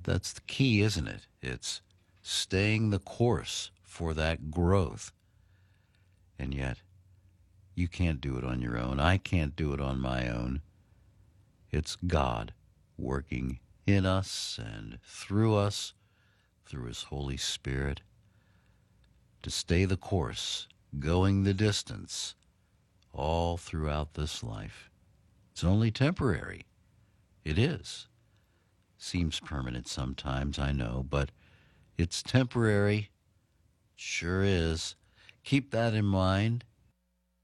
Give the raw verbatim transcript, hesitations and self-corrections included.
that's the key, isn't it? It's staying the course for that growth. And yet, you can't do it on your own. I can't do it on my own. It's God working in us and through us, through His Holy Spirit, to stay the course, going the distance, all throughout this life. It's only temporary. It is. Seems permanent sometimes, I know, but it's temporary. Sure is. Keep that in mind.